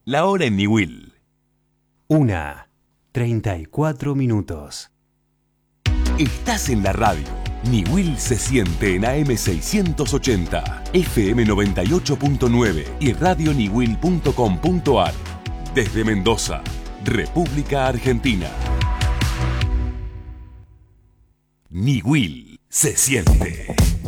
La hora en Niwil. 1:34. Estás en la radio. Niwil se siente en AM 680, FM 98.9 y radioniwil.com.ar. Desde Mendoza, República Argentina. Niwil se siente.